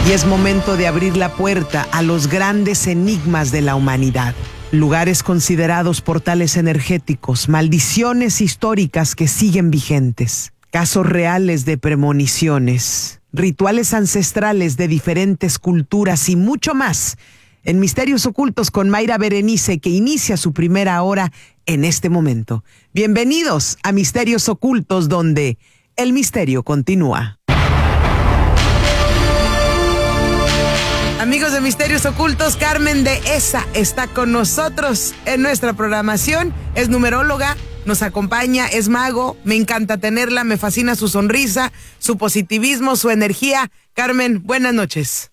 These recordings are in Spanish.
Y es momento de abrir la puerta a los grandes enigmas de la humanidad. Lugares considerados portales energéticos, maldiciones históricas que siguen vigentes, casos reales de premoniciones, rituales ancestrales de diferentes culturas y mucho más. En Misterios Ocultos con Mayra Berenice, que inicia su primera hora en este momento. Bienvenidos a Misterios Ocultos, donde el misterio continúa. Amigos de Misterios Ocultos, Carmen de ESA está con nosotros en nuestra programación. Es numeróloga, nos acompaña, es mago, me encanta tenerla, me fascina su sonrisa, su positivismo, su energía. Carmen, buenas noches.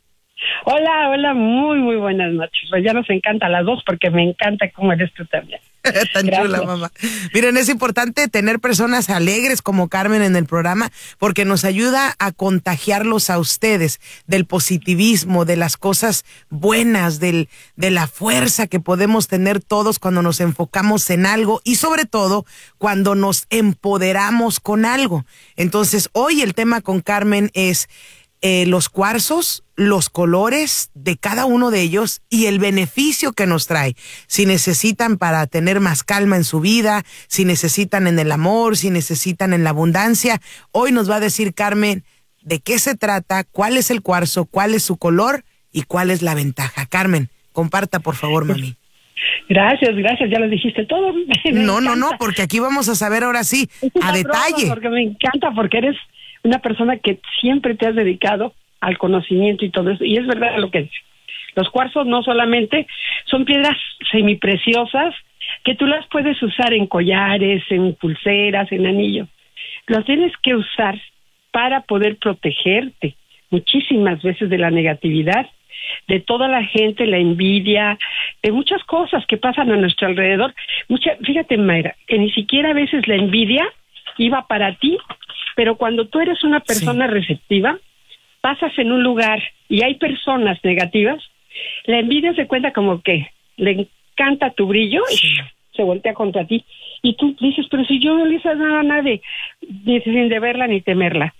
Hola, muy buenas noches. Pues ya nos encanta a las dos porque me encanta cómo eres tú también. Tan Gracias. Chula, mamá. Miren, es importante tener personas alegres como Carmen en el programa porque nos ayuda a contagiarlos a ustedes del positivismo, de las cosas buenas, de la fuerza que podemos tener todos cuando nos enfocamos en algo y sobre todo cuando nos empoderamos con algo. Entonces, hoy el tema con Carmen es los cuarzos, los colores de cada uno de ellos y el beneficio que nos trae. Si necesitan para tener más calma en su vida, si necesitan en el amor, si necesitan en la abundancia. Hoy nos va a decir Carmen de qué se trata, cuál es el cuarzo, cuál es su color y cuál es la ventaja. Carmen, comparta por favor, mami. Gracias, ya lo dijiste todo. No, porque aquí vamos a saber ahora sí, a detalle. Porque me encanta, porque eres una persona que siempre te has dedicado al conocimiento y todo eso, y es verdad lo que dice. Los cuarzos no solamente son piedras semipreciosas que tú las puedes usar en collares, en pulseras, en anillos. Los tienes que usar para poder protegerte muchísimas veces de la negatividad, de toda la gente, la envidia, de muchas cosas que pasan a nuestro alrededor. Fíjate, Mayra, que ni siquiera a veces la envidia iba para ti, pero cuando tú eres una persona receptiva, pasas en un lugar y hay personas negativas, la envidia se cuenta como que le encanta tu brillo y se voltea contra ti. Y tú dices, pero si yo no le hice nada a nadie, ni sin deberla ni temerla.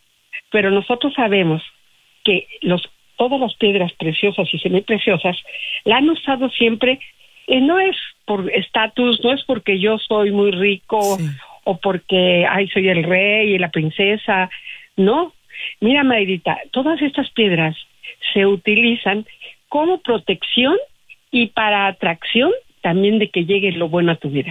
Pero nosotros sabemos que todas las piedras preciosas y semipreciosas la han usado siempre, no es por estatus, no es porque yo soy muy rico, o porque, soy el rey y la princesa, no. Mira, Mayrita, todas estas piedras se utilizan como protección y para atracción también de que llegue lo bueno a tu vida.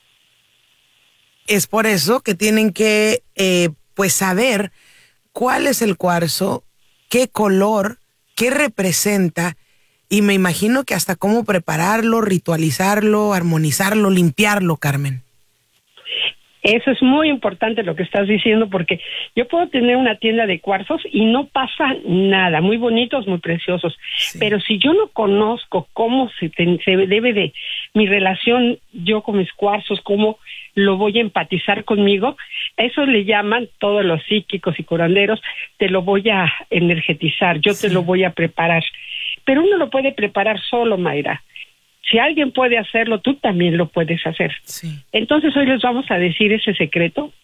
Es por eso que tienen que, saber cuál es el cuarzo, qué color, qué representa, y me imagino que hasta cómo prepararlo, ritualizarlo, armonizarlo, limpiarlo, Carmen. Eso es muy importante lo que estás diciendo, porque yo puedo tener una tienda de cuarzos y no pasa nada, muy bonitos, muy preciosos, pero si yo no conozco cómo se debe de mi relación yo con mis cuarzos, cómo lo voy a empatizar conmigo, eso le llaman todos los psíquicos y curanderos, te lo voy a energetizar, yo te lo voy a preparar, pero uno lo puede preparar solo, Mayra. Si alguien puede hacerlo, tú también lo puedes hacer. Sí. Entonces hoy les vamos a decir ese secreto